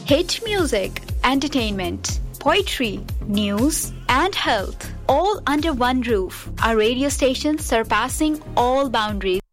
Hit music, entertainment, poetry, news, and health, all under one roof. A radio station surpassing all boundaries.